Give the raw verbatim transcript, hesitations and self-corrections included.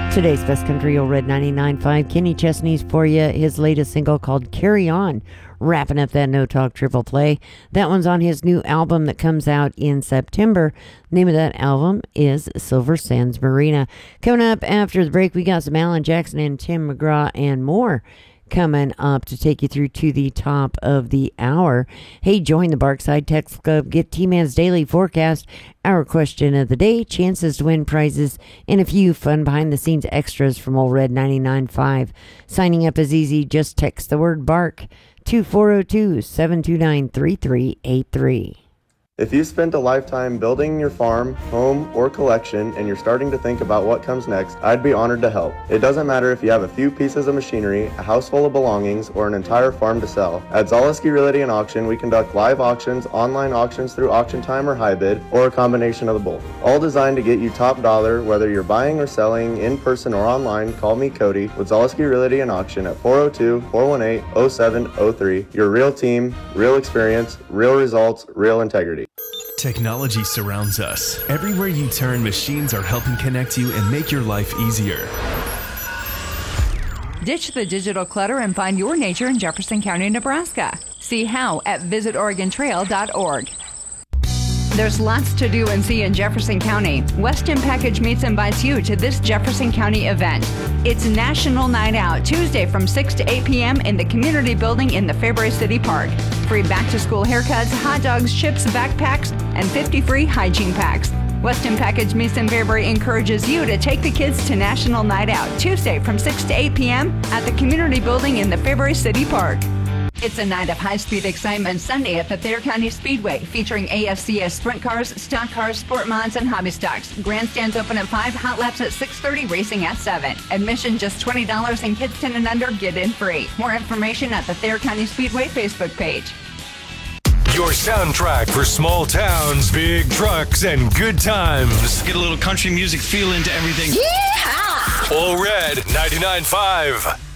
Today's Best Country Old Red ninety-nine point five. Kenny Chesney's for you. His latest single called Carry On. Wrapping up that No Talk triple play. That one's on his new album that comes out in September. The name of that album is Silver Sands Marina. Coming up after the break, we got some Alan Jackson and Tim McGraw and more coming up to take you through to the top of the hour. Hey, join the Barkside Text Club. Get T-Man's daily forecast, our question of the day, chances to win prizes, and a few fun behind-the-scenes extras from Old Red ninety-nine point five. Signing up is easy. Just text the word BARK to four oh two, seven two nine, three three eight three. If you spent a lifetime building your farm, home, or collection and you're starting to think about what comes next, I'd be honored to help. It doesn't matter if you have a few pieces of machinery, a house full of belongings, or an entire farm to sell. At Zaleski Realty and Auction, we conduct live auctions, online auctions through Auction Time or HiBid, or a combination of the both. All designed to get you top dollar, whether you're buying or selling in person or online. Call me, Cody, with Zaleski Realty and Auction at four oh two, four one eight, oh seven oh three. Your real team, real experience, real results, real integrity. Technology surrounds us. Everywhere you turn, machines are helping connect you and make your life easier. Ditch the digital clutter and find your nature in Jefferson County, Nebraska. See how at visit oregon trail dot org. There's lots to do and see in Jefferson County. Weston Package Meats invites you to this Jefferson County event. It's National Night Out, Tuesday from six to eight p.m. in the community building in the Fairbury City Park. Free back-to-school haircuts, hot dogs, chips, backpacks, and fifty free hygiene packs. Weston Package Meats in Fairbury encourages you to take the kids to National Night Out, Tuesday from six to eight p.m. at the community building in the Fairbury City Park. It's a night of high-speed excitement Sunday at the Thayer County Speedway, featuring A S C S sprint cars, stock cars, sport mods, and hobby stocks. Grandstands open at five, hot laps at six thirty, racing at seven. Admission just twenty dollars, and kids ten and under get in free. More information at the Thayer County Speedway Facebook page. Your soundtrack for small towns, big trucks, and good times. Get a little country music feel into everything. Yeehaw! All Red ninety-nine point five.